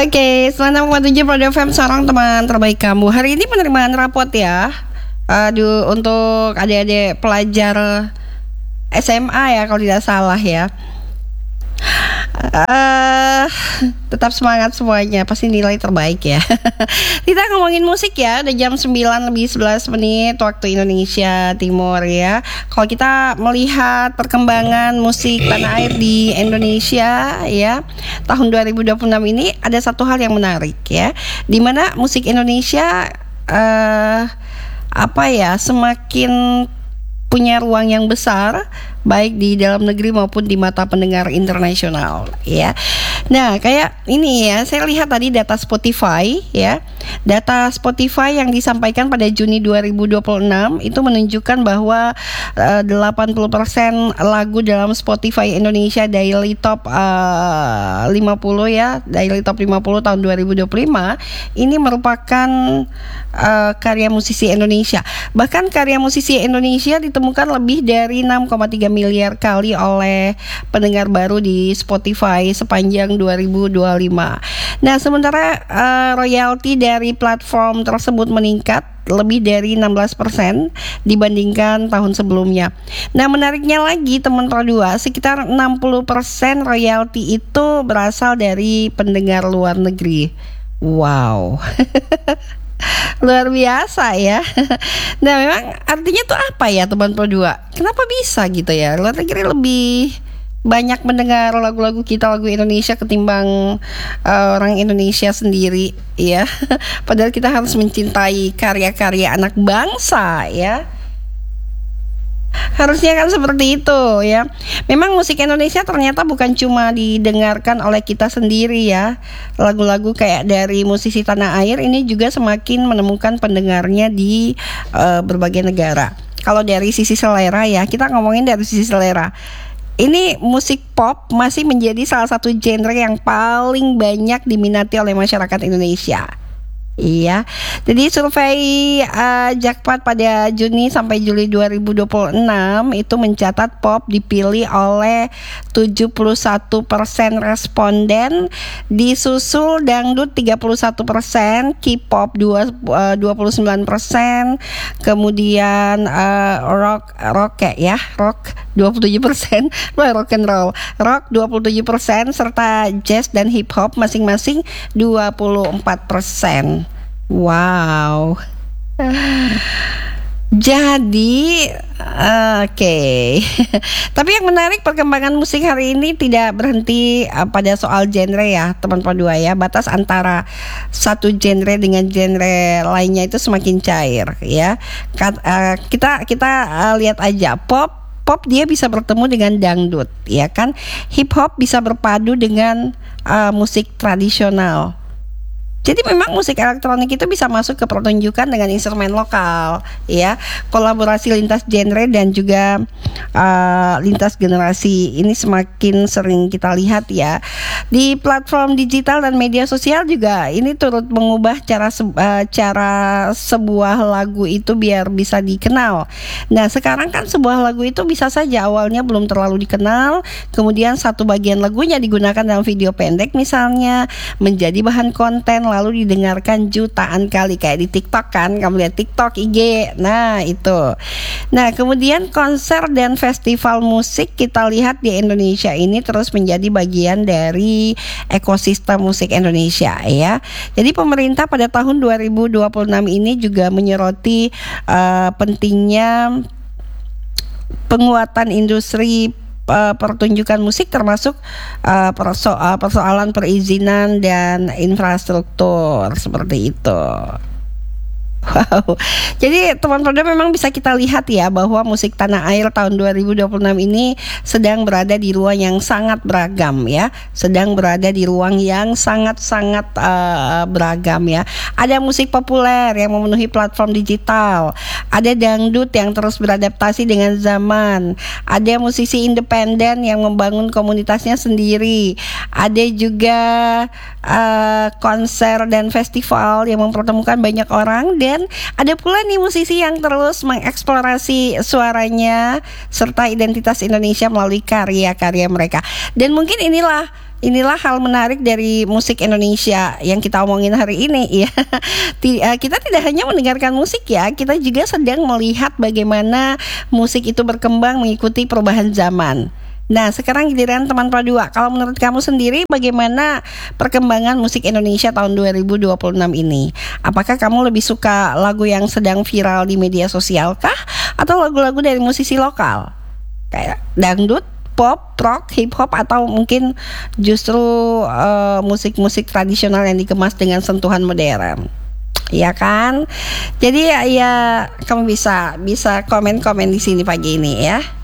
Oke, 96,7 Prod FM, seorang teman terbaik kamu. Hari ini penerimaan rapot ya. Aduh, untuk adik-adik pelajar SMA ya kalau tidak salah ya. Tetap semangat semuanya, pasti nilai terbaik ya. Kita ngomongin musik ya, udah jam 9:11 waktu Indonesia Timur ya. Kalau kita melihat perkembangan musik tanah air di Indonesia ya, tahun 2026 ini ada satu hal yang menarik ya, dimana musik Indonesia semakin punya ruang yang besar baik di dalam negeri maupun di mata pendengar internasional ya. Nah, kayak ini ya, saya lihat tadi data Spotify ya. Data Spotify yang disampaikan pada Juni 2026 itu menunjukkan bahwa 80% lagu dalam Spotify Indonesia Daily Top 50 ya, Daily Top 50 tahun 2025 ini merupakan karya musisi Indonesia. Bahkan karya musisi Indonesia ditemukan lebih dari 6,3 miliar kali oleh pendengar baru di Spotify sepanjang 2025. Nah, sementara royalti dari platform tersebut meningkat lebih dari 16% dibandingkan tahun sebelumnya. Nah, menariknya lagi teman Pro2, sekitar 60% royalti itu berasal dari pendengar luar negeri. Wow. Luar biasa ya. Nah, memang artinya tuh apa ya teman Pro2? Kenapa bisa gitu ya? Luar negeri lebih banyak mendengar lagu-lagu kita, lagu Indonesia ketimbang orang Indonesia sendiri ya. Padahal kita harus mencintai karya-karya anak bangsa ya. Harusnya kan seperti itu ya. Memang musik Indonesia ternyata bukan cuma didengarkan oleh kita sendiri ya. Lagu-lagu kayak dari musisi tanah air ini juga semakin menemukan pendengarnya di berbagai negara. Kalau dari sisi selera ya, kita ngomongin dari sisi selera. Ini musik pop masih menjadi salah satu genre yang paling banyak diminati oleh masyarakat Indonesia. Iya, jadi survei Jakpad pada Juni sampai Juli 2026 itu mencatat pop dipilih oleh 71% responden, disusul dangdut 31%, K-pop 29%, kemudian rock 27%, rock and roll, rock 27%, serta jazz dan hip hop masing-masing 24%. Wow. Jadi oke. Tapi yang menarik, perkembangan musik hari ini tidak berhenti pada soal genre ya teman Pro2 ya. Batas antara satu genre dengan genre lainnya itu semakin cair ya. Kita lihat aja, pop dia bisa bertemu dengan dangdut ya kan. Hip hop bisa berpadu dengan musik tradisional. Jadi memang musik elektronik itu bisa masuk ke pertunjukan dengan instrumen lokal ya. Kolaborasi lintas genre dan juga lintas generasi ini semakin sering kita lihat ya. Di platform digital dan media sosial juga ini turut mengubah cara sebuah lagu itu biar bisa dikenal. Nah, sekarang kan sebuah lagu itu bisa saja awalnya belum terlalu dikenal, kemudian satu bagian lagunya digunakan dalam video pendek misalnya, menjadi bahan konten lalu didengarkan jutaan kali, kayak di TikTok kan, kamu lihat TikTok, IG, nah itu. Nah, kemudian konser dan festival musik kita lihat di Indonesia ini terus menjadi bagian dari ekosistem musik Indonesia ya. Jadi pemerintah pada tahun 2026 ini juga menyoroti pentingnya penguatan industri pertunjukan musik, termasuk persoalan perizinan dan infrastruktur seperti itu. Wow. Jadi teman Pro2 memang bisa kita lihat ya bahwa musik tanah air tahun 2026 ini sedang berada di ruang yang sangat beragam ya. Sedang berada di ruang yang sangat-sangat beragam ya. Ada musik populer yang memenuhi platform digital. Ada dangdut yang terus beradaptasi dengan zaman. Ada musisi independen yang membangun komunitasnya sendiri. Ada juga konser dan festival yang mempertemukan banyak orang. Dan ada pula nih musisi yang terus mengeksplorasi suaranya serta identitas Indonesia melalui karya-karya mereka. Dan mungkin inilah inilah hal menarik dari musik Indonesia yang kita omongin hari ini ya. Kita tidak hanya mendengarkan musik ya, kita juga sedang melihat bagaimana musik itu berkembang mengikuti perubahan zaman. Nah, sekarang giliran teman Pradua. Kalau menurut kamu sendiri bagaimana perkembangan musik Indonesia tahun 2026 ini? Apakah kamu lebih suka lagu yang sedang viral di media sosial kah? Atau lagu-lagu dari musisi lokal? Kayak dangdut, pop, rock, hip hop, atau mungkin justru musik-musik tradisional yang dikemas dengan sentuhan modern? Ya kan? Jadi ya kamu bisa komen-komen di sini pagi ini ya.